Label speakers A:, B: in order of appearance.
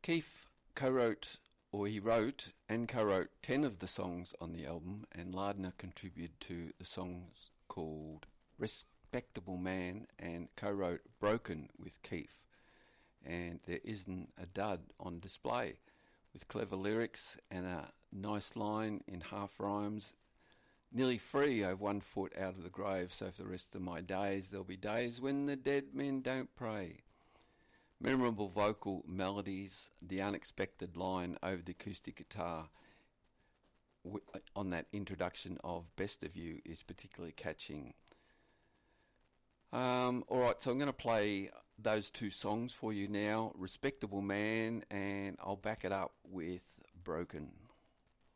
A: Keith he wrote and co-wrote 10 of the songs on the album, and Lardner contributed to the songs called Respectable Man and co-wrote Broken with Keith. And there isn't a dud on display, with clever lyrics and a nice line in half rhymes. Nearly free, I've 1 foot out of the grave, so for the rest of my days there'll be days when the dead men don't pray. Memorable vocal melodies, the unexpected line over the acoustic guitar on that introduction of Best of You is particularly catching. Alright, so I'm going to play those 2 songs for you now, Respectable Man, and I'll back it up with Broken.